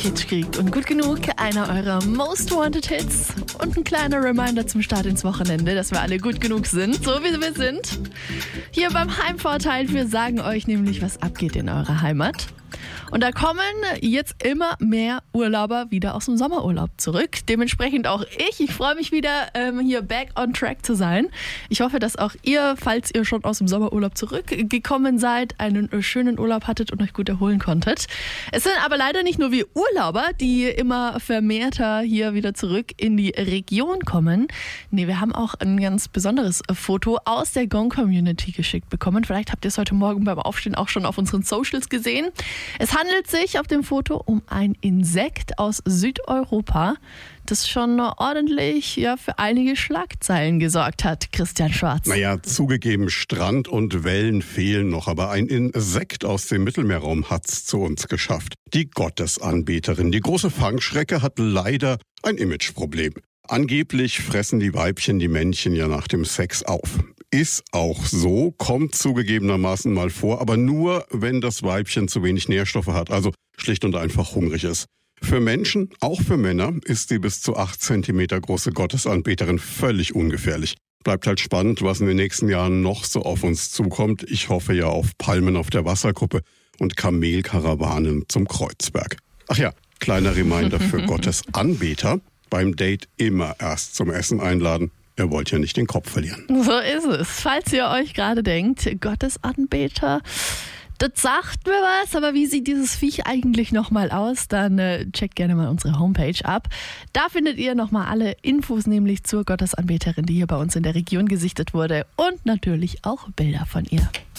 Kitschkrieg und gut genug, einer eurer Most Wanted Hits und ein kleiner Reminder zum Start ins Wochenende, dass wir alle gut genug sind, so wie wir sind. Hier beim Heimvorteil, wir sagen euch nämlich, was abgeht in eurer Heimat. Und da kommen jetzt immer mehr Urlauber wieder aus dem Sommerurlaub zurück. Dementsprechend auch ich. Ich freue mich wieder, hier back on track zu sein. Ich hoffe, dass auch ihr, falls ihr schon aus dem Sommerurlaub zurückgekommen seid, einen schönen Urlaub hattet und euch gut erholen konntet. Es sind aber leider nicht nur wir Urlauber, die immer vermehrter hier wieder zurück in die Region kommen. Nee, wir haben auch ein ganz besonderes Foto aus der Gong-Community geschickt bekommen. Vielleicht habt ihr es heute Morgen beim Aufstehen auch schon auf unseren Socials gesehen. Es handelt sich auf dem Foto um ein Insekt aus Südeuropa, das schon ordentlich für einige Schlagzeilen gesorgt hat. Christian Schwarz. Naja, zugegeben, Strand und Wellen fehlen noch, aber ein Insekt aus dem Mittelmeerraum hat's zu uns geschafft. Die Gottesanbeterin, die große Fangschrecke, hat leider ein Imageproblem. Angeblich fressen die Weibchen die Männchen ja nach dem Sex auf. Ist auch so, kommt zugegebenermaßen mal vor, aber nur, wenn das Weibchen zu wenig Nährstoffe hat, also schlicht und einfach hungrig ist. Für Menschen, auch für Männer, ist die bis zu 8 Zentimeter große Gottesanbeterin völlig ungefährlich. Bleibt halt spannend, was in den nächsten Jahren noch so auf uns zukommt. Ich hoffe ja auf Palmen auf der Wasserkuppe und Kamelkarawanen zum Kreuzberg. Ach ja, kleiner Reminder für Gottesanbeter. Beim Date immer erst zum Essen einladen. Ihr wollt ja nicht den Kopf verlieren. So ist es. Falls ihr euch gerade denkt, Gottesanbeter, das sagt mir was, aber wie sieht dieses Viech eigentlich nochmal aus? Dann checkt gerne mal unsere Homepage ab. Da findet ihr nochmal alle Infos, nämlich zur Gottesanbeterin, die hier bei uns in der Region gesichtet wurde und natürlich auch Bilder von ihr.